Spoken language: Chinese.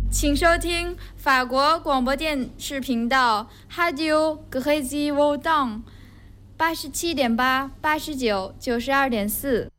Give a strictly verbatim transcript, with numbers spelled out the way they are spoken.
请收听法国广播电视频道 Radio Grézy Vaudan 八十七点八、八十九、九十二点四。